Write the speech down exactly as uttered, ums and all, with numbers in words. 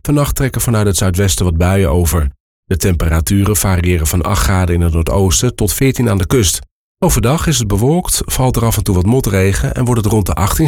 Vannacht trekken vanuit het zuidwesten wat buien over. De temperaturen variëren van acht graden in het noordoosten tot veertien aan de kust. Overdag is het bewolkt, valt er af en toe wat motregen en wordt het rond de achttien